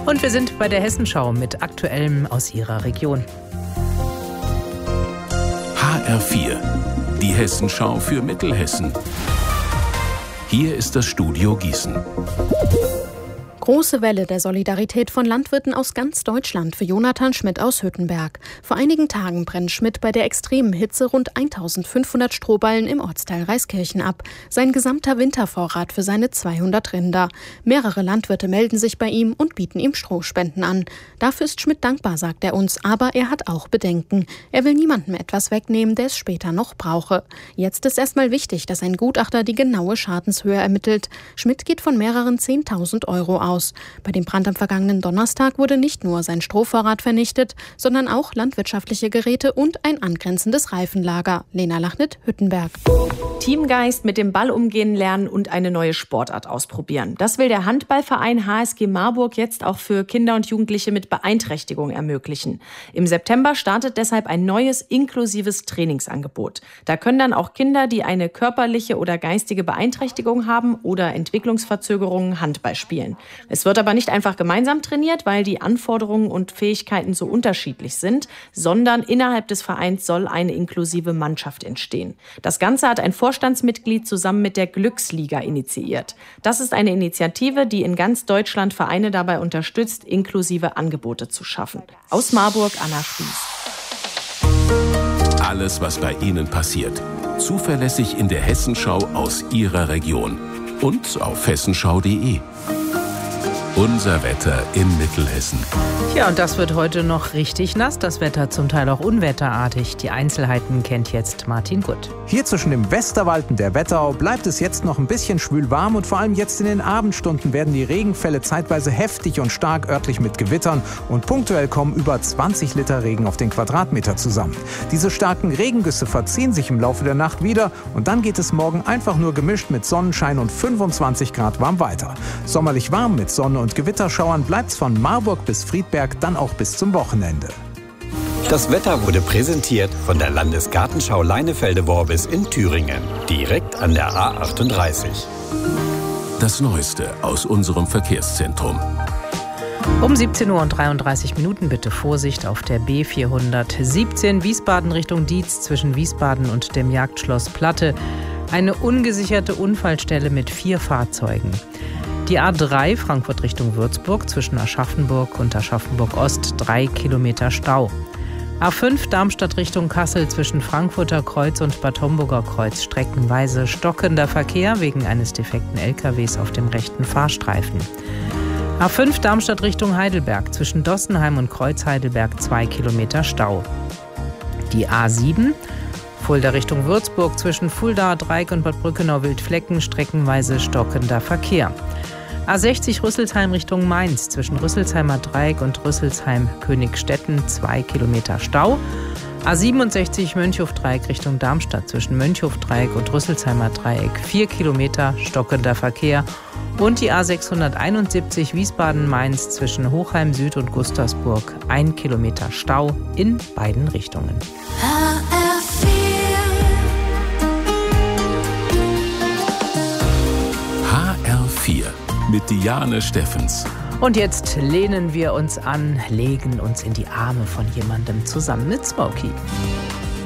Und wir sind bei der Hessenschau mit Aktuellem aus Ihrer Region. HR4, die Hessenschau für Mittelhessen. Hier ist das Studio Gießen. Große Welle der Solidarität von Landwirten aus ganz Deutschland für Jonathan Schmidt aus Hüttenberg. Vor einigen Tagen brennt Schmidt bei der extremen Hitze rund 1500 Strohballen im Ortsteil Reiskirchen ab. Sein gesamter Wintervorrat für seine 200 Rinder. Mehrere Landwirte melden sich bei ihm und bieten ihm Strohspenden an. Dafür ist Schmidt dankbar, sagt er uns, aber er hat auch Bedenken. Er will niemandem etwas wegnehmen, der es später noch brauche. Jetzt ist erstmal wichtig, dass ein Gutachter die genaue Schadenshöhe ermittelt. Schmidt geht von mehreren 10.000 Euro aus. Bei dem Brand am vergangenen Donnerstag wurde nicht nur sein Strohvorrat vernichtet, sondern auch landwirtschaftliche Geräte und ein angrenzendes Reifenlager. Lena Lachnit, Hüttenberg. Teamgeist, mit dem Ball umgehen lernen und eine neue Sportart ausprobieren. Das will der Handballverein HSG Marburg jetzt auch für Kinder und Jugendliche mit Beeinträchtigung ermöglichen. Im September startet deshalb ein neues, inklusives Trainingsangebot. Da können dann auch Kinder, die eine körperliche oder geistige Beeinträchtigung haben oder Entwicklungsverzögerungen, Handball spielen. Es wird aber nicht einfach gemeinsam trainiert, weil die Anforderungen und Fähigkeiten so unterschiedlich sind, sondern innerhalb des Vereins soll eine inklusive Mannschaft entstehen. Das Ganze hat ein Vorstandsmitglied zusammen mit der Glücksliga initiiert. Das ist eine Initiative, die in ganz Deutschland Vereine dabei unterstützt, inklusive Angebote zu schaffen. Aus Marburg, Anna Fries. Alles, was bei Ihnen passiert, zuverlässig in der Hessenschau aus Ihrer Region und auf hessenschau.de. Unser Wetter in Mittelhessen. Ja, und das wird heute noch richtig nass, das Wetter, zum Teil auch unwetterartig. Die Einzelheiten kennt jetzt Martin Gutt. Hier zwischen dem Westerwald und der Wetterau bleibt es jetzt noch ein bisschen schwül warm und vor allem jetzt in den Abendstunden werden die Regenfälle zeitweise heftig und stark, örtlich mit Gewittern, und punktuell kommen über 20 Liter Regen auf den Quadratmeter zusammen. Diese starken Regengüsse verziehen sich im Laufe der Nacht wieder und dann geht es morgen einfach nur gemischt mit Sonnenschein und 25 Grad warm weiter. Sommerlich warm mit Sonne und Gewitterschauern bleibt's von Marburg bis Friedberg, dann auch bis zum Wochenende. Das Wetter wurde präsentiert von der Landesgartenschau Leinefelde-Worbis in Thüringen, direkt an der A38. Das Neueste aus unserem Verkehrszentrum. Um 17:33 Uhr bitte Vorsicht auf der B417 Wiesbaden Richtung Dietz zwischen Wiesbaden und dem Jagdschloss Platte. Eine ungesicherte Unfallstelle mit 4 Fahrzeugen. Die A3 Frankfurt Richtung Würzburg zwischen Aschaffenburg und Aschaffenburg-Ost 3 Kilometer Stau. A5 Darmstadt Richtung Kassel zwischen Frankfurter Kreuz und Bad Homburger Kreuz streckenweise stockender Verkehr wegen eines defekten LKWs auf dem rechten Fahrstreifen. A5 Darmstadt Richtung Heidelberg zwischen Dossenheim und Kreuz-Heidelberg 2 Kilometer Stau. Die A7 Fulda Richtung Würzburg zwischen Fuldaer Dreieck und Bad Brückenau-Wildflecken streckenweise stockender Verkehr. A60 Rüsselsheim Richtung Mainz zwischen Rüsselsheimer Dreieck und Rüsselsheim-Königstetten 2 Kilometer Stau. A67 Mönchhof-Dreieck Richtung Darmstadt zwischen Mönchhof-Dreieck und Rüsselsheimer Dreieck 4 Kilometer stockender Verkehr. Und die A671 Wiesbaden-Mainz zwischen Hochheim Süd und Gustavsburg 1 Kilometer Stau in beiden Richtungen. HR4 mit Diane Steffens. Und jetzt lehnen wir uns an, legen uns in die Arme von jemandem zusammen mit Smokey.